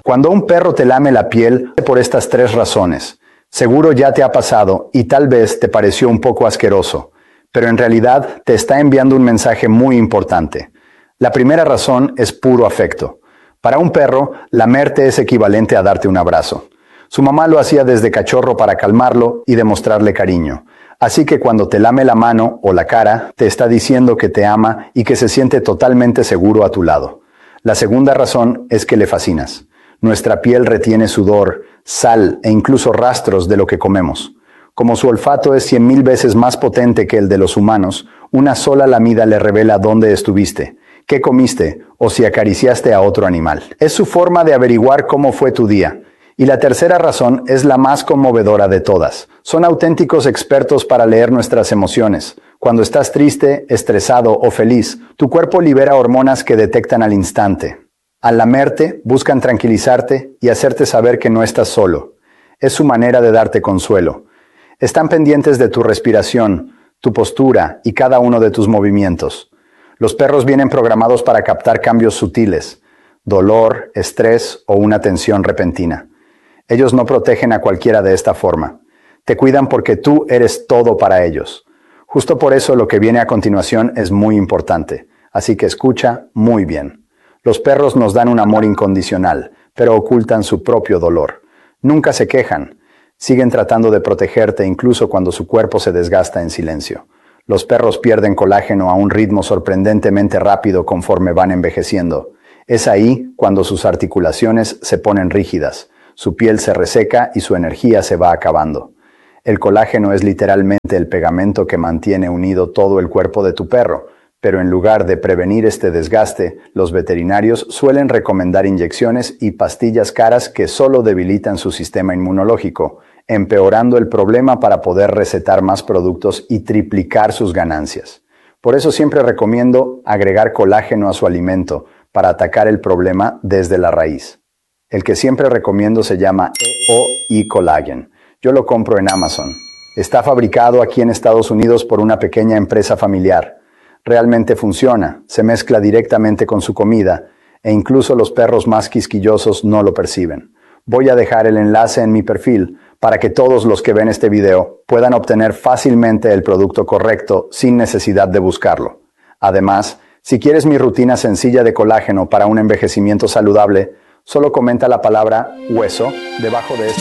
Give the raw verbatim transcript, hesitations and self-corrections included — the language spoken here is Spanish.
Cuando un perro te lame la piel, por estas tres razones. Seguro ya te ha pasado y tal vez te pareció un poco asqueroso, pero en realidad te está enviando un mensaje muy importante. La primera razón es puro afecto. Para un perro, lamerte es equivalente a darte un abrazo. Su mamá lo hacía desde cachorro para calmarlo y demostrarle cariño. Así que cuando te lame la mano o la cara, te está diciendo que te ama y que se siente totalmente seguro a tu lado. La segunda razón es que le fascinas. Nuestra piel retiene sudor, sal e incluso rastros de lo que comemos. Como su olfato es cien mil veces más potente que el de los humanos, una sola lamida le revela dónde estuviste, qué comiste o si acariciaste a otro animal. Es su forma de averiguar cómo fue tu día. Y la tercera razón es la más conmovedora de todas. Son auténticos expertos para leer nuestras emociones. Cuando estás triste, estresado o feliz, tu cuerpo libera hormonas que detectan al instante. Al lamerte, buscan tranquilizarte y hacerte saber que no estás solo. Es su manera de darte consuelo. Están pendientes de tu respiración, tu postura y cada uno de tus movimientos. Los perros vienen programados para captar cambios sutiles, dolor, estrés o una tensión repentina. Ellos no protegen a cualquiera de esta forma. Te cuidan porque tú eres todo para ellos. Justo por eso lo que viene a continuación es muy importante. Así que escucha muy bien. Los perros nos dan un amor incondicional, pero ocultan su propio dolor. Nunca se quejan. Siguen tratando de protegerte incluso cuando su cuerpo se desgasta en silencio. Los perros pierden colágeno a un ritmo sorprendentemente rápido conforme van envejeciendo. Es ahí cuando sus articulaciones se ponen rígidas. Su piel se reseca y su energía se va acabando. El colágeno es literalmente el pegamento que mantiene unido todo el cuerpo de tu perro, pero en lugar de prevenir este desgaste, los veterinarios suelen recomendar inyecciones y pastillas caras que solo debilitan su sistema inmunológico, empeorando el problema para poder recetar más productos y triplicar sus ganancias. Por eso siempre recomiendo agregar colágeno a su alimento para atacar el problema desde la raíz. El que siempre recomiendo se llama E O E Collagen. Yo lo compro en Amazon. Está fabricado aquí en Estados Unidos por una pequeña empresa familiar. Realmente funciona, se mezcla directamente con su comida e incluso los perros más quisquillosos no lo perciben. Voy a dejar el enlace en mi perfil para que todos los que ven este video puedan obtener fácilmente el producto correcto sin necesidad de buscarlo. Además, si quieres mi rutina sencilla de colágeno para un envejecimiento saludable, solo comenta la palabra hueso debajo de este